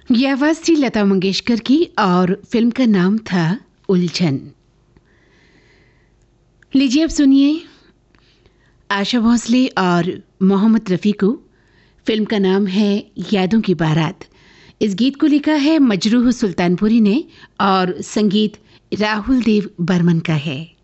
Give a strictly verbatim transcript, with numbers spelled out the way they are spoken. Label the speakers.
Speaker 1: ये आवाज थी लता मंगेशकर की और फिल्म का नाम था उलझन। लीजिए अब सुनिए आशा भोसले और मोहम्मद रफ़ी को। फिल्म का नाम है यादों की बारात। इस गीत को लिखा है मजरूह सुल्तानपुरी ने और संगीत राहुल देव बर्मन का है।